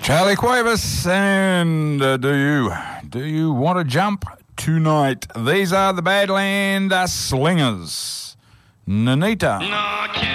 Charlie Cuevas, and do you want to jump tonight? These are the Badland Slingers. Nanita.